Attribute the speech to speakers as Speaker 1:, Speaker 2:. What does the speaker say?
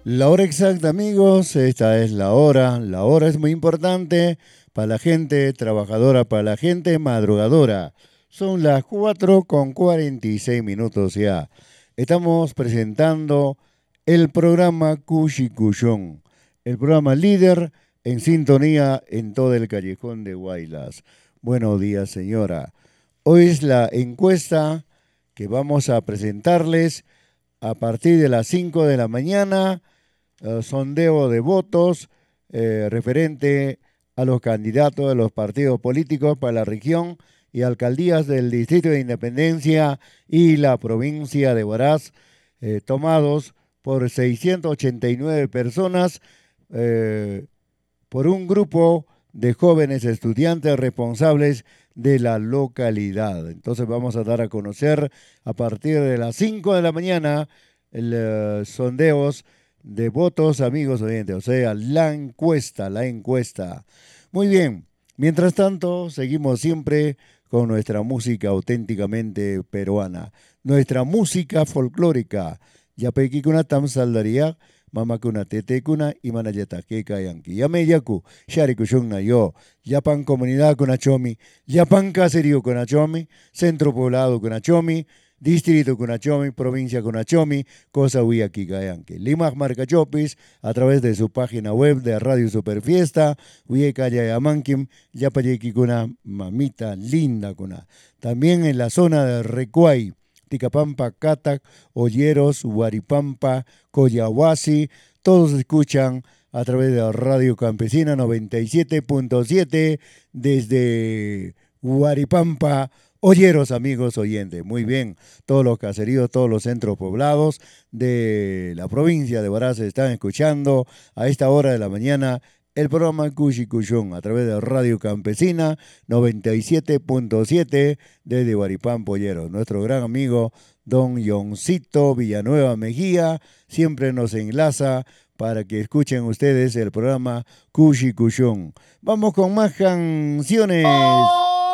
Speaker 1: La hora exacta, amigos, esta es la hora. La hora es muy importante para la gente trabajadora, para la gente madrugadora. Son las 4:46 ya. Estamos presentando el programa Cushicuyón, el programa líder en sintonía en todo el callejón de Guaylas. Buenos días, señora. Hoy es la encuesta que vamos a presentarles a partir de las 5 de la mañana, sondeo de votos referente a los candidatos de los partidos políticos para la región y alcaldías del Distrito de Independencia y la provincia de Huaraz, tomados por 689 personas, eh, por un grupo de jóvenes estudiantes responsables de la localidad. Entonces vamos a dar a conocer a partir de las 5 de la mañana sondeos de votos, amigos oyentes, o sea, la encuesta, la encuesta. Muy bien, mientras tanto, seguimos siempre con nuestra música auténticamente peruana, nuestra música folclórica. Yapeki kuna tam saldaria, mama kuna tete kuna y manayeta que kayanki. Yame yaku, shari kushungna yo, Yapan comunidad kuna chomi, Yapan caserío kuna chomi, centro poblado kuna chomi, distrito Cunachomi, provincia Cunachomi, Cosa Huiaki Gayanque. Limas Marcachopis, a través de su página web de Radio Superfiesta, Huiecaya Yamanquim, Yapayeki Cuna, mamita linda Cuna. También en la zona de Recuay, Ticapampa, Catac, Olleros, Huaripampa, Coyahuasi, todos escuchan a través de Radio Campesina 97.7 desde Huaripampa, Olleros, amigos oyentes. Muy bien, todos los caseríos, todos los centros poblados de la provincia de Huaraz están escuchando a esta hora de la mañana el programa Cushicuyón a través de Radio Campesina 97.7 desde Huaripán, Polleros. Nuestro gran amigo don Yoncito Villanueva Mejía siempre nos enlaza para que escuchen ustedes el programa Cushicuyón. Vamos con más canciones.